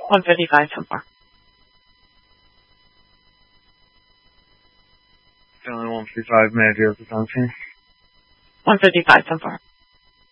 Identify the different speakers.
Speaker 1: 155 so far.
Speaker 2: Only 155 maybe at the time.
Speaker 1: 155 so far.